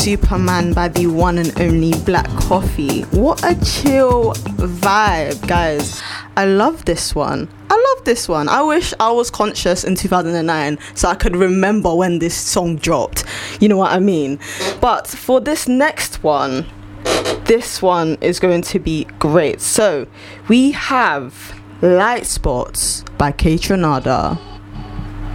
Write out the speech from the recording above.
Superman by the one and only Black Coffee. What a chill vibe, guys. I love this one. I wish I was conscious in 2009 so I could remember when this song dropped. You know what I mean? But for this next one, this one is going to be great. So we have Light Spots by Kate Renada.